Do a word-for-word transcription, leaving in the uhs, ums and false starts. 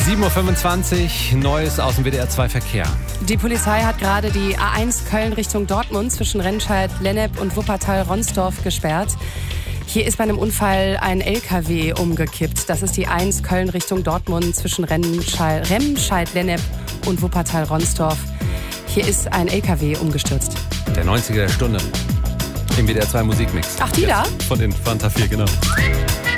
sieben Uhr fünfundzwanzig, Neues aus dem W D R zwei Verkehr. Die Polizei hat gerade die A eins Köln Richtung Dortmund zwischen Remscheid-Lennep und Wuppertal-Ronsdorf gesperrt. Hier ist bei einem Unfall ein L K W umgekippt. Das ist die A eins Köln Richtung Dortmund zwischen Remscheid-Lennep und Wuppertal-Ronsdorf. Hier ist ein L K W umgestürzt. Der neunziger der Stunde im W D R zwei Musikmix. Ach, die da? Von den Fanta vier, genau.